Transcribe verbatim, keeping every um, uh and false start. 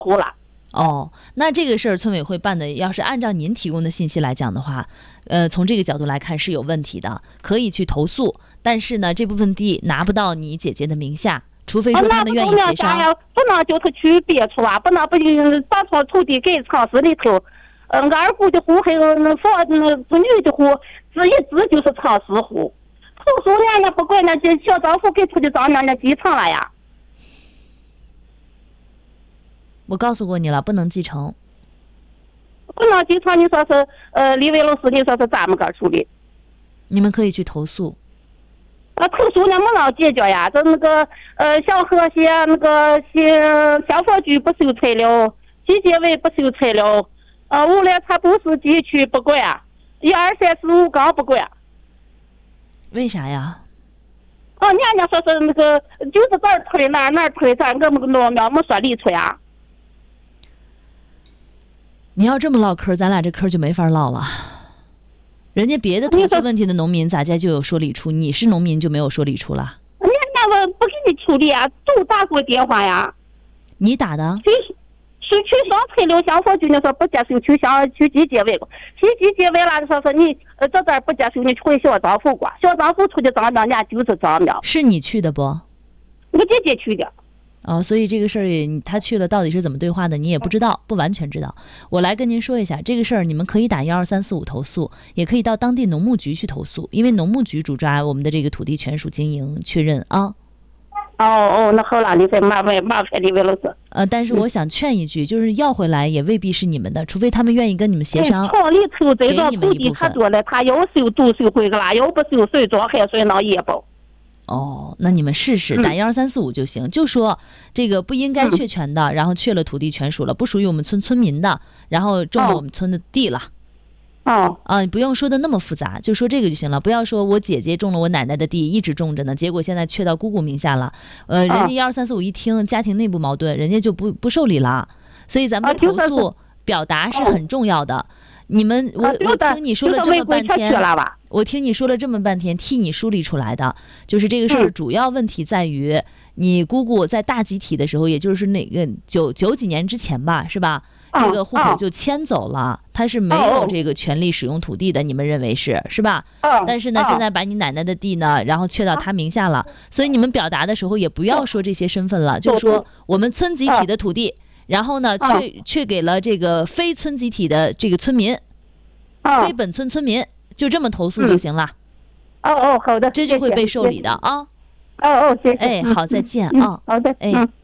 户了。 哦，那这个事儿村委会办的，要是按照您提供的信息来讲的话，呃，从这个角度来看是有问题的，可以去投诉。但是呢，这部分地拿不到你姐姐的名下，除非说他们愿意协商。 不能就是去别处啊，不能不把这土地给城市里头。嗯，二户的户还有那房那子女的户，这一直就是城市户。投诉人家不管那些小丈夫给土地账人家继承了呀。 我告诉过你了，不能继承。 不能继承，你说是呃，李伟老师，你说是咱们个处理？ 你们可以去投诉。 啊，投诉那没能解决呀，这那个呃，小河县那个县消防局不收材料，纪检委不收材料，呃，物联查不是地区不管啊，一二三四五更不管。 为啥呀？ 哦，人家说是那个就是这儿推那儿那儿推，咱我们老苗没说理出呀。 你要这么唠嗑，咱俩这嗑就没法唠了。人家别的投诉问题的农民咋家就有说理出，你是农民就没有说理出了。 人家我不给你处理啊，都打过电话呀。 你打的？ 去是去上材料消防局，你说不接受，去乡去纪检委，去纪检委了，说是你呃这这儿不接受，你回小丈夫管，小丈夫出的账人家就是账苗。 是你去的不？ 我姐姐去的。 哦，所以这个事儿他去了到底是怎么对话的，你也不知道，不完全知道。我来跟您说一下这个事儿，你们可以打幺二三四五投诉，也可以到当地农牧局去投诉，因为农牧局主抓我们的这个土地权属经营确认啊。 哦哦，那好了，你再麻烦麻烦李伟老师。 呃，但是我想劝一句，就是要回来也未必是你们的，除非他们愿意跟你们协商。 厂里头这个土地他做了，他要收都收回去了，要不收谁装海水能也包。 哦，那你们试试打幺二三四五就行，嗯、就说这个不应该确权的，嗯、然后确了土地权属了，不属于我们村村民的，然后种了我们村的地了。 哦， 啊，不用说的那么复杂，就说这个就行了，不要说我姐姐种了我奶奶的地，一直种着呢，结果现在确到姑姑名下了，呃，人家幺二三四五一听家庭内部矛盾，人家就不不受理了，所以咱们的投诉表达是很重要的。你们，我我听你说了这么半天，我听你说了这么半天，替你梳理出来的，就是这个事儿主要问题在于，你姑姑在大集体的时候，也就是那个九九几年之前吧，是吧？这个户口就迁走了，他是没有这个权利使用土地的，你们认为是是吧？但是呢，现在把你奶奶的地呢，然后确到他名下了，所以你们表达的时候也不要说这些身份了，就说我们村集体的土地。然后呢，却却给了这个非村集体的这个村民，非本村村民，就这么投诉就行了。 哦哦，好的， 这就会被受理的啊。 哦哦，谢谢。 哎，好，再见啊。 好的， 哎。 嗯。